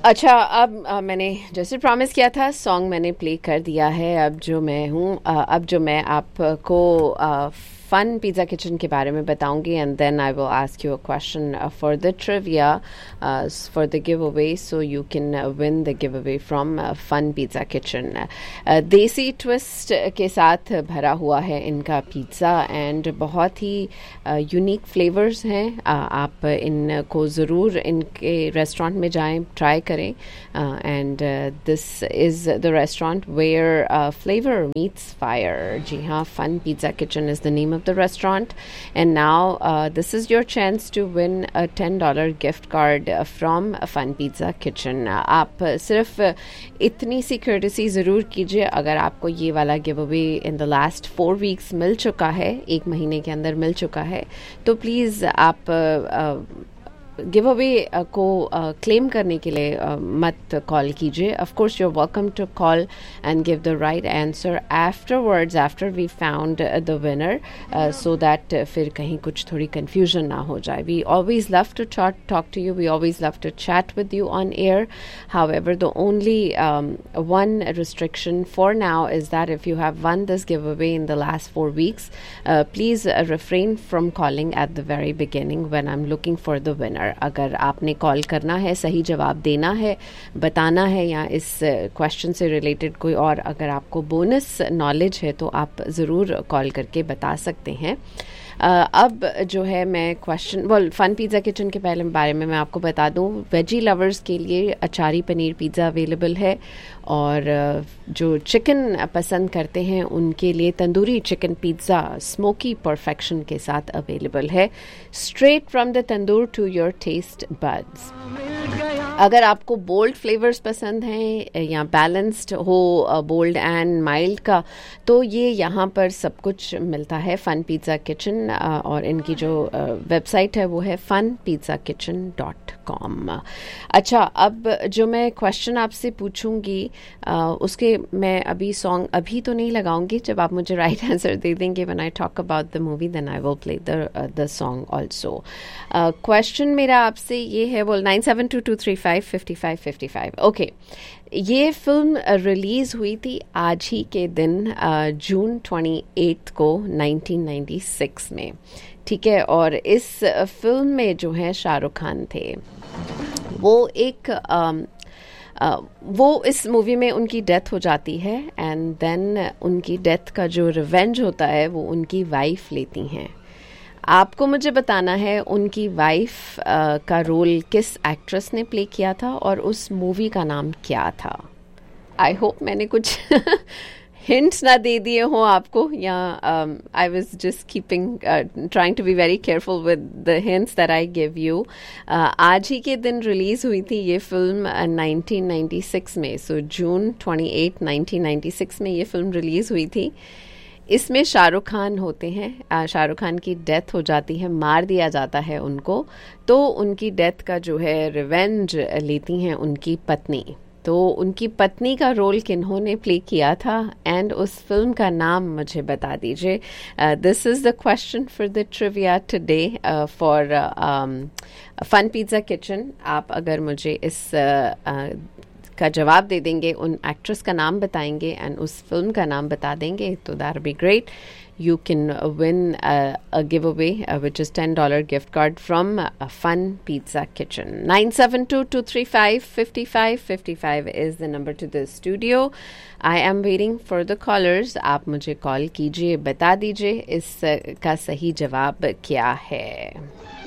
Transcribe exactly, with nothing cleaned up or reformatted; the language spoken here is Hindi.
अच्छा, अब अ, मैंने जैसे प्रॉमिस किया था सॉन्ग मैंने प्ले कर दिया है। अब जो मैं हूँ अ, अब जो मैं आपको फन पिज़्ज़ा किचन के बारे में बताऊंगी and then I will ask you a question for the trivia for the give away, so you can win the give away from fun pizza kitchen. देसी ट्विस्ट के साथ भरा हुआ है इनका पिज़्ज़ा एंड बहुत ही यूनिक uh, फ्लेवर्स हैं। uh, आप इनको ज़रूर इनके रेस्टोरेंट में जाएं, ट्राई करें and this is the restaurant where flavour meets fire. जी हाँ, fun pizza kitchen is the name of the restaurant, and now uh, this is your chance to win a ten dollar gift card uh, from Fun Pizza Kitchen. Uh, आप सिर्फ इतनी सी courtesy ज़रूर कीजिए, अगर आपको ये वाला give away in the last four weeks मिल चुका है, एक महीने के अंदर मिल चुका है, तो प्लीज़ आप uh, गिव अवे को क्लेम uh, करने के लिए uh, मत कॉल कीजिए. Of course you are welcome to call and give the right answer afterwards after we found the winner, so that फिर कहीं कुछ थोड़ी कन्फ्यूजन ना हो जाए. We always love to talk to you, we always love to chat with you on air. However the only one restriction for now is that if you have won this giveaway in the last four weeks, uh, please uh, refrain from calling at the very beginning when I'm looking for the winner. अगर आपने कॉल करना है, सही जवाब देना है, बताना है, या इस क्वेश्चन से रिलेटेड कोई और अगर आपको बोनस नॉलेज है तो आप ज़रूर कॉल करके बता सकते हैं. Uh, अब जो है मैं question well fun pizza kitchen के पहले बारे में मैं आपको बता दूं, वेजी लवर्स के लिए अचारी पनीर पिज़्ज़ा अवेलेबल है, और uh, जो चिकन पसंद करते हैं उनके लिए tandoori chicken pizza smoky perfection के साथ अवेलेबल है, straight from the tandoor to your taste buds. अगर आपको बोल्ड फ्लेवर्स पसंद हैं या बैलेंस्ड हो बोल्ड एंड माइल्ड का, तो ये यहाँ पर सब कुछ मिलता है फन पिज़्ज़ा किचन, और इनकी जो वेबसाइट है वो है fun pizza kitchen dot com. अच्छा, अब जो मैं क्वेश्चन आपसे पूछूंगी उसके मैं अभी सॉन्ग अभी तो नहीं लगाऊंगी. जब आप मुझे राइट आंसर दे देंगे when I talk about the movie then I will play the the song also. Question मेरा आपसे ये है, बोल nine seven to to three five fifty five fifty five. Okay, ये फिल्म रिलीज़ हुई थी आज ही के दिन जून ट्वेंटी एट्थ को नाइनटीन नाइंटी सिक्स में, ठीक है. और इस फिल्म में जो है शाहरुख खान थे, वो एक um, Uh, वो इस मूवी में उनकी डेथ हो जाती है एंड देन उनकी डेथ का जो रिवेंज होता है वो उनकी वाइफ लेती हैं. आपको मुझे बताना है उनकी वाइफ uh, का रोल किस एक्ट्रेस ने प्ले किया था और उस मूवी का नाम क्या था. आई होप मैंने कुछ हिंट्स ना दे दिए हो आपको, या I was just keeping trying to be very careful with the hints that I give you. आज ही के दिन रिलीज़ हुई थी ये फिल्म नाइनटीन नाइंटी सिक्स में, सो June twenty eight nineteen ninety six में ये फिल्म रिलीज़ हुई थी. इसमें शाहरुख खान होते हैं, शाहरुख खान की डेथ हो जाती है, मार दिया जाता है उनको, तो उनकी डेथ का जो है रिवेंज लेती हैं उनकी पत्नी. तो उनकी पत्नी का रोल किन्होंने प्ले किया था एंड उस फिल्म का नाम मुझे बता दीजिए. This is the question for the trivia today for fun pizza kitchen. आप अगर मुझे इस uh, uh, का जवाब दे देंगे, उन एक्ट्रेस का नाम बताएंगे एंड उस फिल्म का नाम बता देंगे, तो that be great. You can uh, win uh, a giveaway, uh, which is ten dollar gift card from uh, Fun Pizza Kitchen. nine seven two, two three five, five five five five is the number to the studio. I am waiting for the callers. आप मुझे कॉल कीजिए, बता दीजिए इसका सही जवाब क्या है.